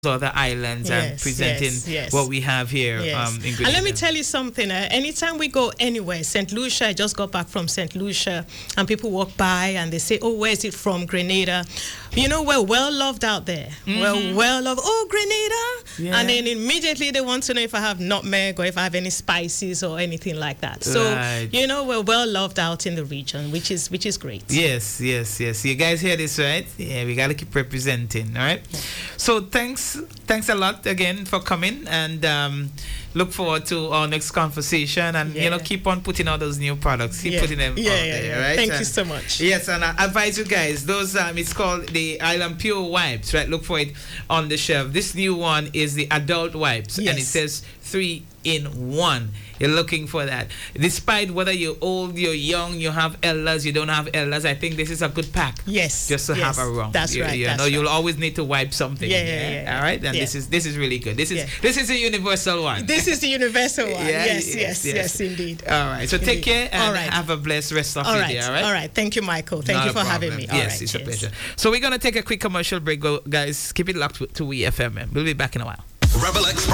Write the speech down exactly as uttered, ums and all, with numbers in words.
other islands yes, and presenting yes, yes. what we have here. Yes. Um, in and let me Grenada. tell you something. Uh, anytime we go anywhere, Saint Lucia, I just got back from Saint Lucia, and people walk by and they say, "Oh, where is it from, Grenada?" You know, we're well loved out there. Mm-hmm. We're well loved. Oh, Grenada! Yeah. And then immediately they want to know if I have nutmeg or if I have any spices or anything like that. So right. you know, we're well loved out in the region, which is which is great. Yes, yes, yes. You guys hear this, right? Yeah, we gotta keep representing, all right? So thanks, thanks a lot again for coming, and um, look forward to our next conversation. And yeah. you know, keep on putting out those new products. Keep yeah. putting them yeah, out yeah, there, yeah. right? Thank and you so much. Yes, and I advise you guys. Those um, it's called the Island Pure Wipes, right? Look for it on the shelf. This new one is the adult wipes, yes. and it says three in one. You're looking for that. Despite whether you're old, you're young, you have elders, you don't have elders, I think this is a good pack. Yes. Just to yes. have around. That's you, right. You that's know, right. you'll always need to wipe something. Yeah, yeah, yeah. yeah All right, and yeah. this is this is really good. This is yeah. this is a universal one. This is the universal one. yeah, yes, yes, yes, yes, yes, indeed. All right. So indeed. take care and all right. have a blessed rest of all the right. day. All right. All right. Thank you, Michael. Thank Not you for having me. All yes, right, it's cheers. a pleasure. So we're gonna take a quick commercial break, go, guys. Keep it locked to, to W E F M. We'll be back in a while. Rebel X